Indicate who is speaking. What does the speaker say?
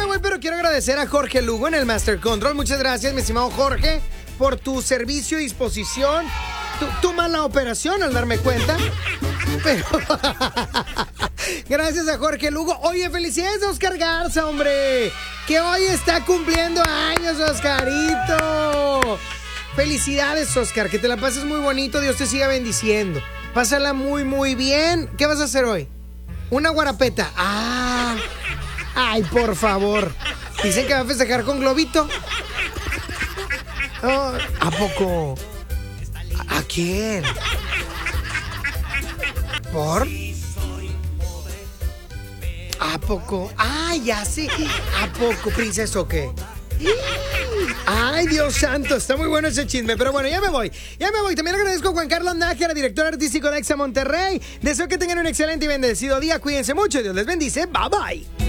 Speaker 1: voy, pero quiero agradecer a Jorge Lugo en el Master Control. Muchas gracias, mi estimado Jorge, por tu servicio y disposición. Tú mala operación al darme cuenta. Pero gracias a Jorge Lugo. Oye, felicidades a Oscar Garza, hombre, que hoy está cumpliendo años, Oscarito. Felicidades, Oscar, que te la pases muy bonito. Dios te siga bendiciendo. Pásala muy, muy bien. ¿Qué vas a hacer hoy? Una guarapeta. Ay, por favor. Dicen que va a festejar con globito. Oh, ¿a poco? ¿A quién? ¿Por? ¿A poco? Ya sé. ¿A poco, princesa, o qué? Ay, Dios santo, está muy bueno ese chisme. Pero bueno, ya me voy. También agradezco a Juan Carlos Nájera, director artístico de Exa Monterrey. Deseo que tengan un excelente y bendecido día. Cuídense mucho, Dios les bendice. Bye bye.